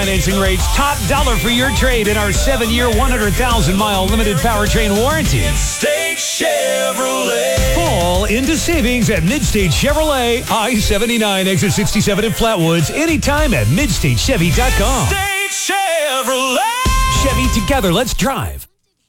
financing rates, top dollar for your trade in our 7-year, 100,000-mile limited powertrain warranty. Midstate Chevrolet. Fall into savings at Midstate Chevrolet, I-79, exit 67 in Flatwoods. Anytime at MidstateChevy.com. Midstate Chevrolet. Chevy, together, let's drive.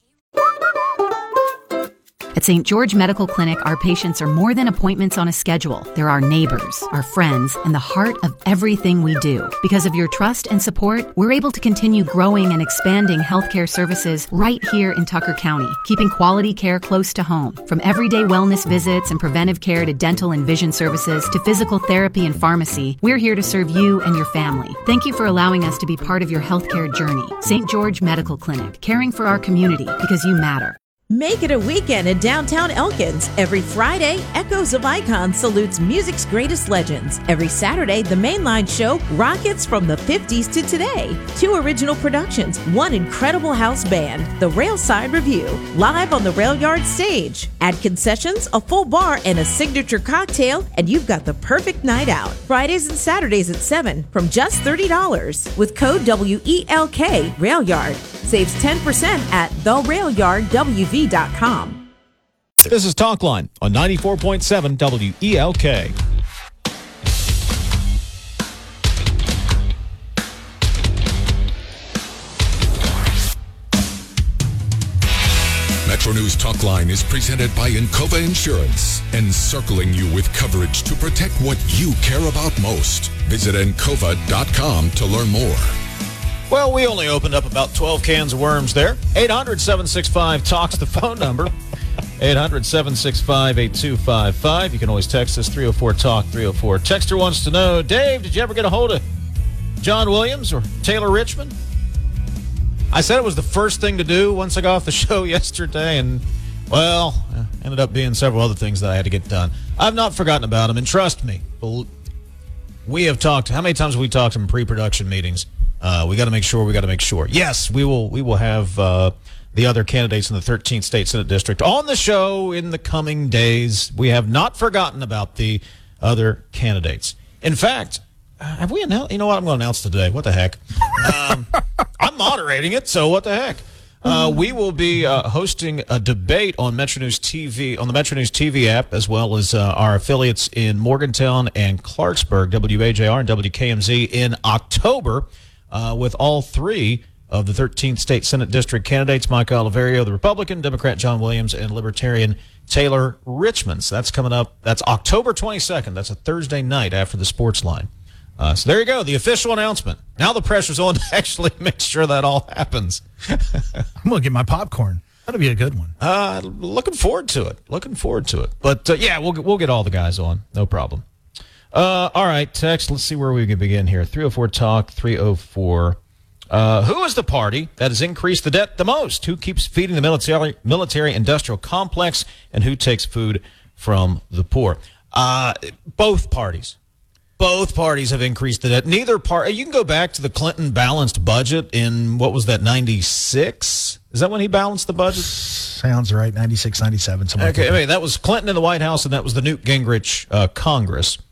At St. George Medical Clinic, our patients are more than appointments on a schedule. They're our neighbors, our friends, and the heart of everything we do. Because of your trust and support, we're able to continue growing and expanding healthcare services right here in Tucker County, keeping quality care close to home. From everyday wellness visits and preventive care to dental and vision services to physical therapy and pharmacy, we're here to serve you and your family. Thank you for allowing us to be part of your healthcare journey. St. George Medical Clinic, caring for our community because you matter. Make it a weekend in downtown Elkins. Every Friday, Echoes of Icons salutes music's greatest legends. Every Saturday, the Mainline Show rockets from the 50s to today. 2 original productions, 1 incredible house band, the Railside Review, live on the Rail Yard stage. Add concessions, a full bar, and a signature cocktail, and you've got the perfect night out. Fridays and Saturdays at 7 from just $30. With code WELK, Railyard. Saves 10% at therailyardwv.com. This is Talkline on 94.7 WELK. Metro News Talkline is presented by Encova Insurance, encircling you with coverage to protect what you care about most. Visit Encova.com to learn more. Well, we only opened up about 12 cans of worms there. 800-765-TALK's the phone number. 800-765-8255. You can always text us 304-TALK-304. Texter wants to know, Dave, did you ever get a hold of John Williams or Taylor Richmond? I said it was the first thing to do once I got off the show yesterday, and, well, ended up being several other things that I had to get done. I've not forgotten about him, and trust me, we have talked. How many times have we talked in pre-production meetings? We got to make sure. Yes, we will have the other candidates in the 13th State Senate District on the show in the coming days. We have not forgotten about the other candidates. In fact, have we announced? You know what? I'm going to announce today. What the heck? I'm moderating it, so what the heck? We will be hosting a debate on Metro News TV, on the Metro News TV app, as well as our affiliates in Morgantown and Clarksburg, WAJR and WKMZ, in October. With all 3 of the 13th State Senate District candidates, Mike Oliverio, the Republican, Democrat John Williams, and Libertarian Taylor Richmond. So that's coming up. That's October 22nd. That's a Thursday night after the sports line. So there you go, the official announcement. Now the pressure's on to actually make sure that all happens. I'm going to get my popcorn. That'll be a good one. Looking forward to it. But, yeah, we'll get all the guys on. No problem. All right, text. Let's see where we can begin here. 304-TALK, 304. Who is the party that has increased the debt the most? Who keeps feeding the military-industrial complex? And who takes food from the poor? Both parties. Both parties have increased the debt. Neither party. You can go back to the Clinton balanced budget in, what was that, 96? Is that when he balanced the budget? Sounds right, 96, 97. Okay, that was Clinton in the White House, and that was the Newt Gingrich Congress.